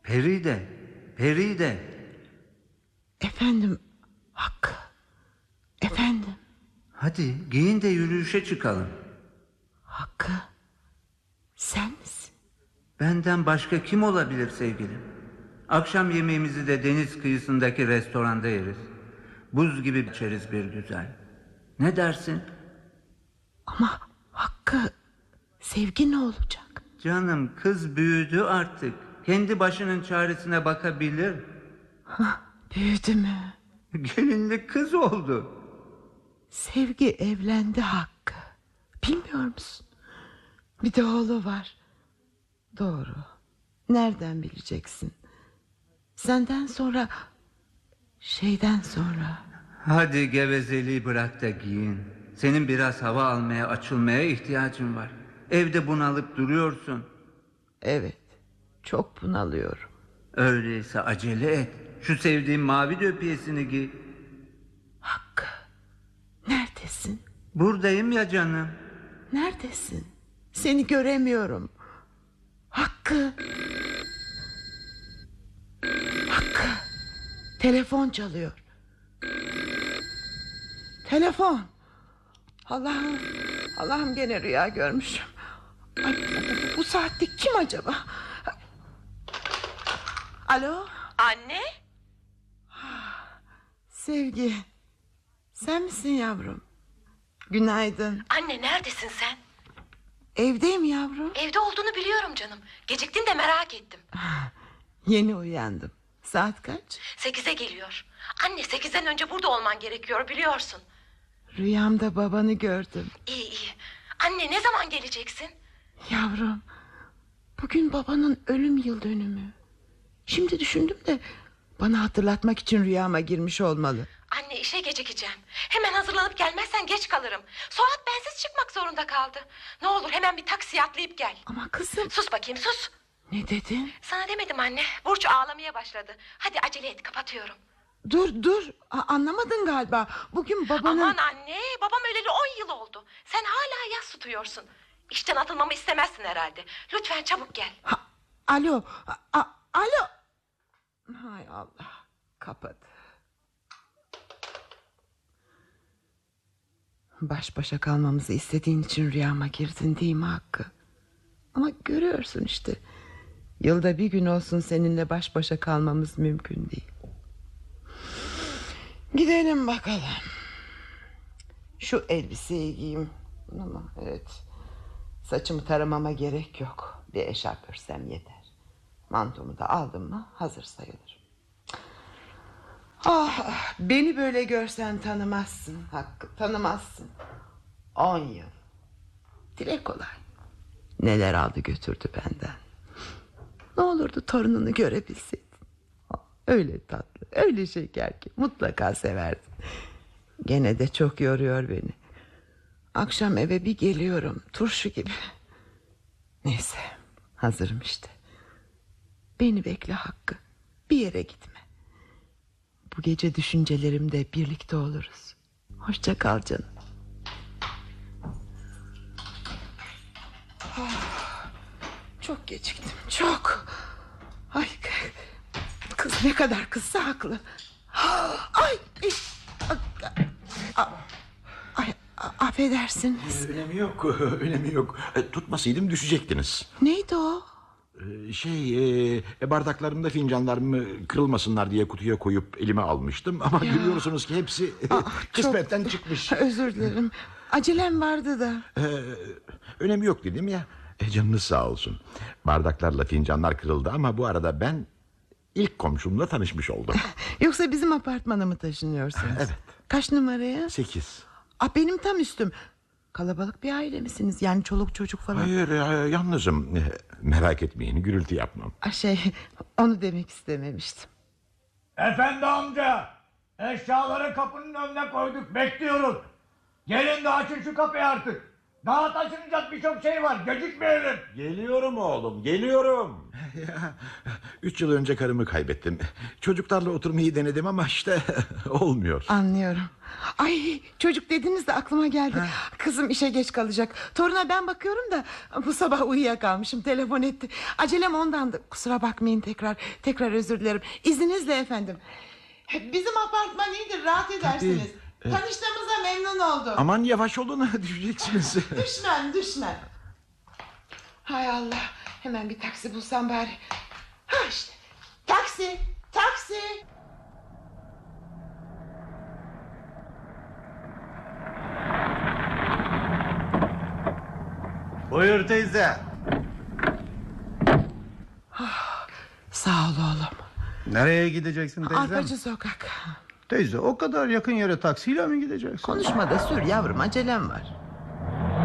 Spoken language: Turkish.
Feride, Feride. Efendim Hakkı. Efendim. Hadi giyin de yürüyüşe çıkalım. Hakkı, sen misin? Benden başka kim olabilir sevgilim? Akşam yemeğimizi de deniz kıyısındaki restoranda yeriz. Buz gibi içeriz bir güzel. Ne dersin? Ama Hakkı, Sevgi ne olacak? Canım, kız büyüdü artık. Kendi başının çaresine bakabilir. Büyüdü mü? Gelinlik kız oldu. Sevgi evlendi Hakkı. Bilmiyor musun? Bir de oğlu var. Doğru. Nereden bileceksin? Senden sonra, şeyden sonra. Hadi gevezeliği bırak da giyin. Senin biraz hava almaya, açılmaya ihtiyacın var. Evde bunalıp duruyorsun. Evet, çok bunalıyorum. Öyleyse acele et. Şu sevdiğim mavi döpiyesini giy. Hakkı, neredesin? Buradayım ya canım. Neredesin? Seni göremiyorum. Hakkı. Hakkı. Telefon çalıyor. Telefon. Allah'ım. Allah'ım, gene rüya görmüşüm. Ay, bu saatte kim acaba? Alo. Anne? Sevgi. Sen misin yavrum? Günaydın. Anne, neredesin sen? Evdeyim yavrum. Evde olduğunu biliyorum canım. Geciktin de merak ettim. Yeni uyandım. Saat kaç? 8'e geliyor. Anne, 8'den önce burada olman gerekiyor, biliyorsun. Rüyamda babanı gördüm. İyi iyi. Anne, ne zaman geleceksin? Yavrum, bugün babanın ölüm yıl dönümü. Şimdi düşündüm de bana hatırlatmak için rüyama girmiş olmalı. Anne, işe gecikeceğim. Hemen hazırlanıp gelmezsen geç kalırım. Suat bensiz çıkmak zorunda kaldı. Ne olur hemen bir taksiye atlayıp gel. Ama kızım... Sus bakayım, sus. Ne dedin? Sana demedim anne. Burç ağlamaya başladı. Hadi acele et, kapatıyorum. Dur. Anlamadın galiba. Bugün babanın... Aman anne, babam öleli 10 yıl oldu. Sen hala yas tutuyorsun. İşten atılmamı istemezsin herhalde. Lütfen çabuk gel. Alo. Alo. Hay Allah. Kapat. Baş başa kalmamızı istediğin için rüyama girdin değil mi Hakkı? Ama görüyorsun işte. Yılda bir gün olsun seninle baş başa kalmamız mümkün değil. Gidelim bakalım. Şu elbiseyi giyeyim. Ama evet, saçımı taramama gerek yok. Bir eşarp örsem yeter. Mantomu da aldım mı hazır sayılır. Beni böyle görsen tanımazsın Hakkı, tanımazsın. 10 yıl. Dile kolay. Neler aldı götürdü benden. Ne olurdu torununu görebilseydin. Öyle tatlı, öyle şeker ki mutlaka severdin. Gene de çok yoruyor beni. Akşam eve bir geliyorum, turşu gibi. Neyse, hazırım işte. Beni bekle Hakkı, bir yere gitme. Bu gece düşüncelerimde birlikte oluruz. Hoşça kal canım. Çok geciktim, çok. Ay, kız ne kadar kızsa haklı. Ay, affedersiniz. Önemi yok. Tutmasaydım düşecektiniz. Neydi o? Bardaklarımda fincanlarımı kırılmasınlar diye kutuya koyup elime almıştım. Ama görüyorsunuz ki hepsi kısmetten çıkmış. Özür dilerim. Acelem vardı da. Önemi yok dedim ya. Canınız sağ olsun. Bardaklarla fincanlar kırıldı ama bu arada ben ilk komşumla tanışmış oldum. Yoksa bizim apartmana mı taşınıyorsunuz? Evet. Kaç numaraya? 8. Benim tam üstüm. Kalabalık bir aile misiniz? Yani çoluk çocuk falan. Hayır, yalnızım. Merak etmeyin, gürültü yapmam. Onu demek istememiştim. Efendi amca, eşyaları kapının önüne koyduk, bekliyoruz. Gelin de açın şu kapıyı artık. Daha taşınacak birçok şey var. Gecikmeyelim. Geliyorum oğlum, geliyorum. 3 yıl önce karımı kaybettim. Çocuklarla oturmayı denedim ama işte olmuyor. Anlıyorum. Ay, çocuk dediniz de aklıma geldi. Kızım işe geç kalacak. Toruna ben bakıyorum da bu sabah uyuyakalmışım, telefon etti. Acelem ondandı. Kusura bakmayın, tekrar özür dilerim. İzninizle efendim. Bizim apartman iyidir, rahat edersiniz. Tanıştığımıza memnun oldum. Aman yavaş olun, düşeceksiniz. Düşmem. Hay Allah, hemen bir taksi bulsam bari. Ha işte, taksi. Buyur teyze. Sağ ol oğlum. Nereye gideceksin teyzem? Arpacı sokak. Teyze, o kadar yakın yere taksiyle mi gideceksin? Konuşma da sür yavrum, acelem var.